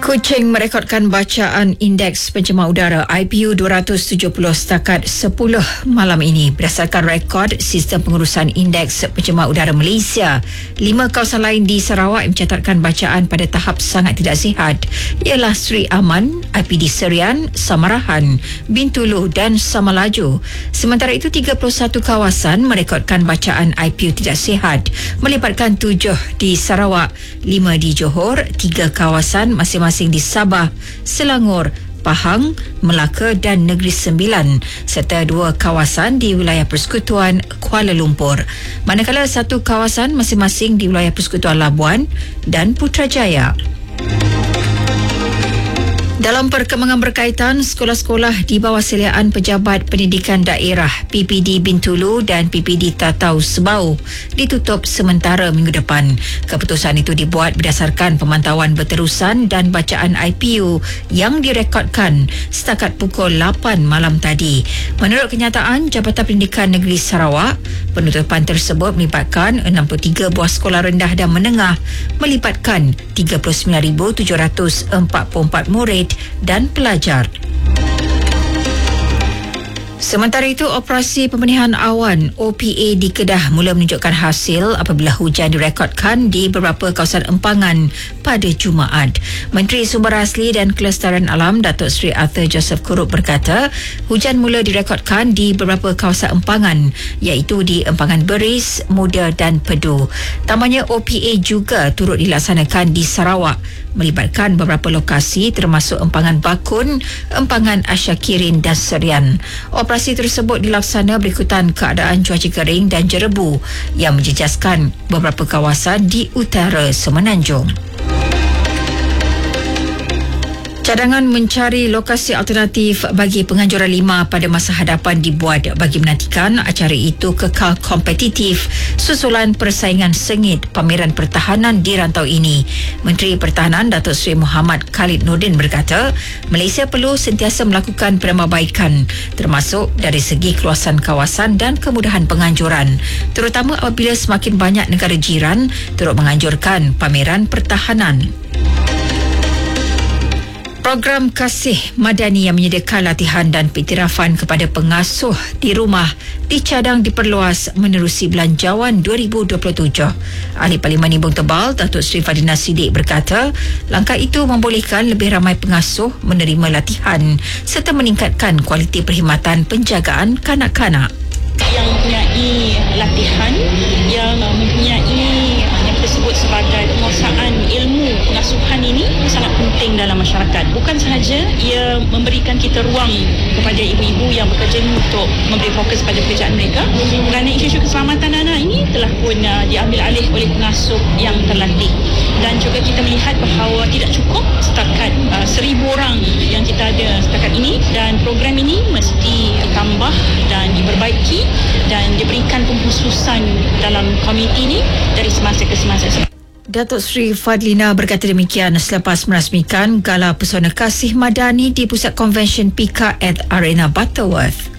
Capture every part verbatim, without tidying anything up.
Kuching merekodkan bacaan Indeks Pencemar Udara I P U dua ratus tujuh puluh setakat sepuluh malam ini. Berdasarkan rekod Sistem Pengurusan Indeks Pencemar Udara Malaysia, lima kawasan lain di Sarawak yang mencatatkan bacaan pada tahap sangat tidak sihat ialah Seri Aman, I P D Serian, Samarahan, Bintulu dan Samalaju. Sementara itu, tiga puluh satu kawasan merekodkan bacaan I P U tidak sihat, melibatkan tujuh di Sarawak, lima di Johor, tiga kawasan masing-masing di Sabah, Selangor, Pahang, Melaka dan Negeri Sembilan serta dua kawasan di wilayah Persekutuan Kuala Lumpur. Manakala satu kawasan masing-masing di wilayah Persekutuan Labuan dan Putrajaya. Dalam perkembangan berkaitan, sekolah-sekolah di bawah seliaan Pejabat Pendidikan Daerah P P D Bintulu dan P P D Tatau Sebau ditutup sementara minggu depan. Keputusan itu dibuat berdasarkan pemantauan berterusan dan bacaan I P U yang direkodkan setakat pukul lapan malam tadi. Menurut kenyataan Jabatan Pendidikan Negeri Sarawak, penutupan tersebut melibatkan enam puluh tiga buah sekolah rendah dan menengah, melibatkan tiga puluh sembilan ribu tujuh ratus empat puluh empat murid dan pelajar. Sementara itu, operasi pembenihan awan O P A di Kedah mula menunjukkan hasil apabila hujan direkodkan di beberapa kawasan empangan pada Jumaat. Menteri Sumber Asli dan Kelestarian Alam Datuk Seri Arthur Joseph Kurup berkata, hujan mula direkodkan di beberapa kawasan empangan iaitu di Empangan Beris, Muda dan Pedu. Tambahnya, O P A juga turut dilaksanakan di Sarawak, melibatkan beberapa lokasi termasuk Empangan Bakun, Empangan Asyakirin dan Serian. Operasi tersebut dilaksana berikutan keadaan cuaca kering dan jerebu yang menjejaskan beberapa kawasan di utara Semenanjung. Cadangan mencari lokasi alternatif bagi penganjuran lima pada masa hadapan dibuat bagi menantikan acara itu kekal kompetitif susulan persaingan sengit pameran pertahanan di rantau ini. Menteri Pertahanan Datuk Seri Muhammad Khalid Nordin berkata, Malaysia perlu sentiasa melakukan penambahbaikan termasuk dari segi keluasan kawasan dan kemudahan penganjuran, terutama apabila semakin banyak negara jiran turut menganjurkan pameran pertahanan. Program Kasih Madani yang menyediakan latihan dan piktirafan kepada pengasuh di rumah dicadang diperluas menerusi Belanjawan dua ribu dua puluh tujuh. Ahli Parlimen Imbung Tebal Datuk Seri Fadina Siddiq berkata, langkah itu membolehkan lebih ramai pengasuh menerima latihan serta meningkatkan kualiti perkhidmatan penjagaan kanak-kanak. Yang mempunyai latihan, yang mempunyai yang kita sebut sebagai penguasaan ilmu pengasuhan ini sangat penting dalam masyarakat. Bukan sahaja ia memberikan kita ruang kepada ibu-ibu yang bekerja ini untuk memberi fokus pada pekerjaan mereka, kerana isu-isu keselamatan anak ini telah pun uh, diambil alih oleh pengasuh yang terlatih. Dan juga kita melihat bahawa tidak cukup setakat uh, seribu orang yang kita ada setakat ini, dan program ini mesti tambah dan diperbaiki dan diberikan pengkhususan dalam komuniti ini dari semasa ke semasa. Datuk Seri Fadlina berkata demikian selepas merasmikan Gala Pesona Kasih Madani di Pusat Konvensyen P I K A at Arena Butterworth.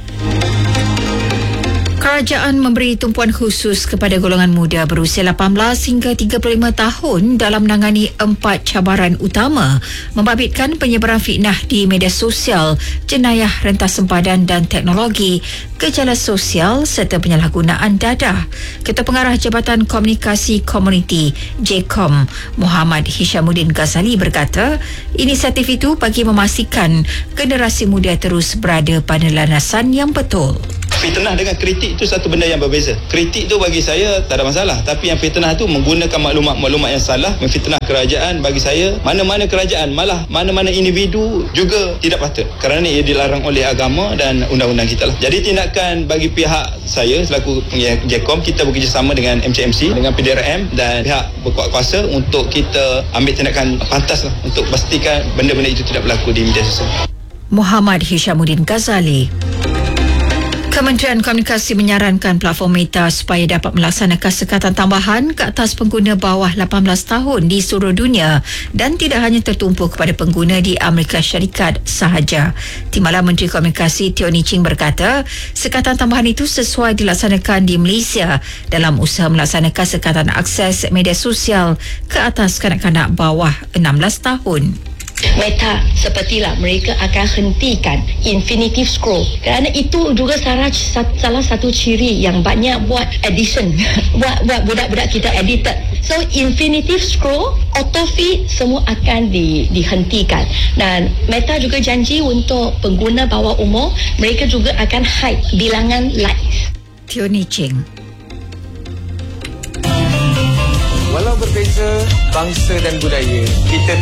Kerajaan memberi tumpuan khusus kepada golongan muda berusia lapan belas hingga tiga puluh lima tahun dalam menangani empat cabaran utama, membabitkan penyebaran fitnah di media sosial, jenayah rentas sempadan dan teknologi, gejala sosial serta penyalahgunaan dadah. Ketua Pengarah Jabatan Komunikasi Komuniti J C O M Muhammad Hishamuddin Ghazali berkata, inisiatif itu bagi memastikan generasi muda terus berada pada landasan yang betul. Fitnah dengan kritik itu satu benda yang berbeza. Kritik tu bagi saya tak ada masalah, tapi yang fitnah tu menggunakan maklumat-maklumat yang salah, memfitnah kerajaan, bagi saya mana-mana kerajaan, malah mana-mana individu juga tidak patut, kerana ia dilarang oleh agama dan undang-undang kita lah. Jadi tindakan bagi pihak saya selaku J C O M, kita bekerjasama dengan M C M C, dengan P D R M dan pihak berkuat kuasa untuk kita ambil tindakan pantas lah untuk pastikan benda-benda itu tidak berlaku di media sosial. Muhammad Hishamuddin Ghazali. Kementerian Komunikasi menyarankan platform Meta supaya dapat melaksanakan sekatan tambahan ke atas pengguna bawah lapan belas tahun di seluruh dunia dan tidak hanya tertumpu kepada pengguna di Amerika Syarikat sahaja. Timbalan Menteri Komunikasi Teo Nii Ching berkata, sekatan tambahan itu sesuai dilaksanakan di Malaysia dalam usaha melaksanakan sekatan akses media sosial ke atas kanak-kanak bawah enam belas tahun. Meta sepertilah mereka akan hentikan infinitive scroll kerana itu juga salah, salah satu ciri yang banyak buat edition buat, buat budak-budak kita edited. So infinitive scroll, auto feed semua akan di, dihentikan dan Meta juga janji untuk pengguna bawah umur mereka juga akan hide bilangan likes. Tioni Ching. Walau berbeza bangsa dan budaya, kita